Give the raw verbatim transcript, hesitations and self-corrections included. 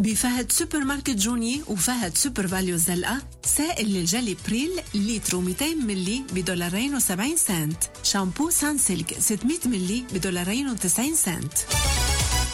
بفهد سوبر ماركت جوني وفهد سوبر فاليو الزلقة سائل للجلي بريل لتر مئتين ملي بدولارين وسبعين سنت. شامبو سانسيلك ستمئة ملي بدولارين وتسعين سنت.